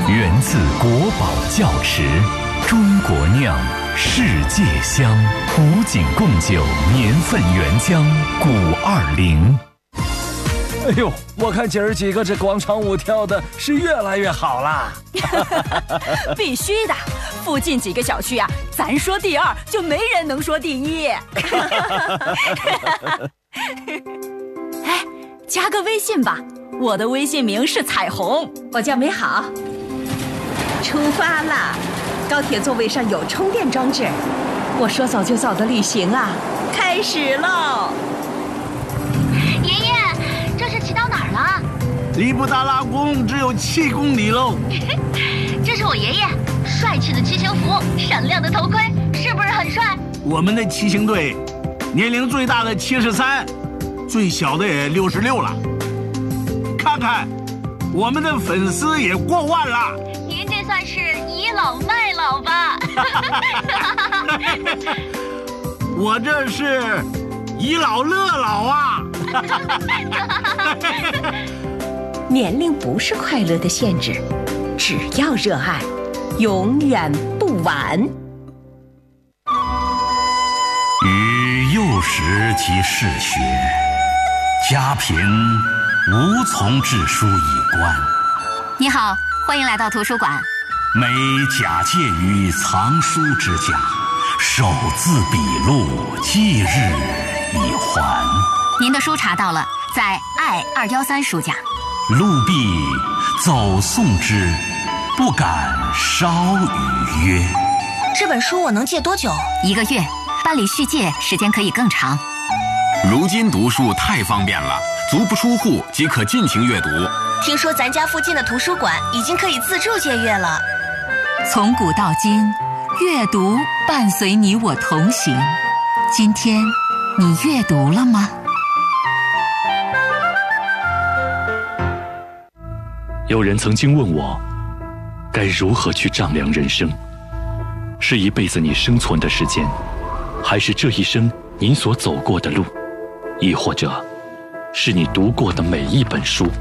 源自国宝窖池，中国酿，世界香。古井贡酒年份原浆520。 哎呦，我看今儿几个这广场舞跳的是越来越好啦！ 必须的，附近几个小区啊，咱说第二就没人能说第一。哎，加个微信吧，我的微信名是彩虹， 我叫美好。出发啦！高铁座位上有充电装置，我说走就走的旅行啊，开始喽！ 爷爷，这是骑到哪儿了？ 离布达拉宫只有7公里喽。 这是我爷爷，帅气的骑行服，闪亮的头盔，是不是很帅？ 我们的骑行队，年龄最大的73，最小的也66了。看看，我们的粉丝也过万了。 您这算是倚老卖老吧？ 我这是倚老乐老啊！ 年龄不是快乐的限制，只要热爱，永远不晚。 与幼时及嗜学，家贫无从治书以观。 你好，欢迎来到图书馆。 每假借于藏书之家，手字笔录，即日以还。 您的书查到了，在爱213书架。 路必走送之，不敢稍逾约。 这本书我能借多久 ？1个月，办理续借时间可以更长。 如今读书太方便了，足不出户即可尽情阅读。 听说咱家附近的图书馆已经可以自助借阅了。 从古到今，阅读伴随你我同行。今天你阅读了吗？ 有人曾经问我，该如何去丈量人生？是一辈子你生存的时间，还是这一生你所走过的路，亦或者是你读过的每一本书？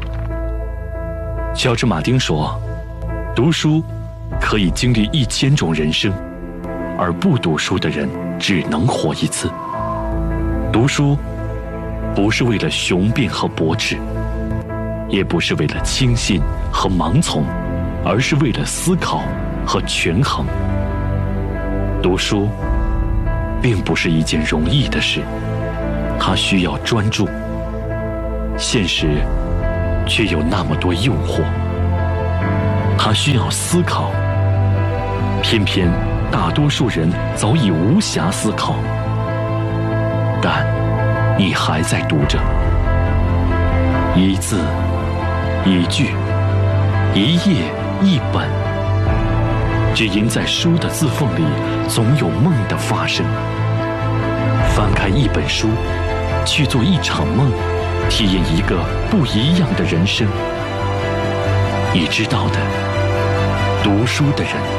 乔治·马丁说，读书可以经历1000种人生，而不读书的人只能活一次。读书不是为了雄辩和驳斥，也不是为了轻信和盲从，而是为了思考和权衡。读书并不是一件容易的事，它需要专注。现实却有那么多诱惑，它需要思考，偏偏大多数人早已无暇思考。但你还在读着，一字一句，一页一本，只因在书的字缝里总有梦的发生。翻开一本书，去做一场梦，体验一个不一样的人生。你知道的，读书的人